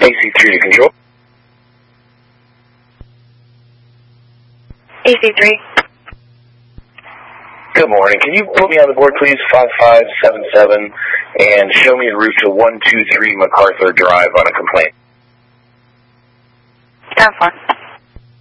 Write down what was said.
AC3 to control. AC3. Good morning. Can you put me on the board, please? 5577, and show me the route to 123 MacArthur Drive on a complaint. 10-4.